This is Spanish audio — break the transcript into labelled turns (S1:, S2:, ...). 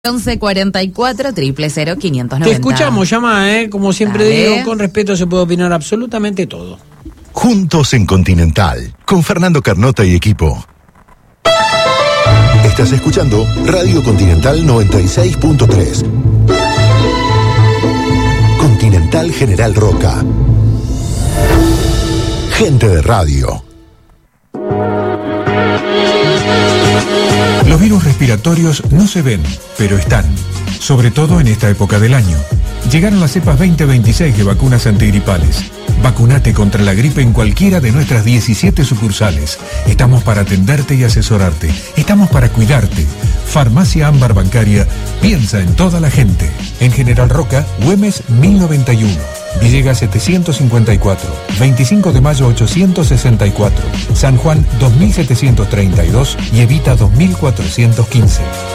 S1: 1144 000 590.
S2: Te escuchamos, llama, como siempre digo, con respeto se puede opinar absolutamente todo.
S3: Juntos en Continental, con Fernando Carnota y equipo. Estás escuchando Radio Continental 96.3. Continental General Roca. Gente de radio.
S4: Los virus respiratorios no se ven, pero están, sobre todo en esta época del año. Llegaron las cepas 2026 de vacunas antigripales. Vacunate contra la gripe en cualquiera de nuestras 17 sucursales. Estamos para atenderte y asesorarte. Estamos para cuidarte. Farmacia Ámbar Bancaria piensa en toda la gente. En General Roca, Güemes 1091. Villegas 754. 25 de mayo 864. San Juan 2732 y Evita 2415.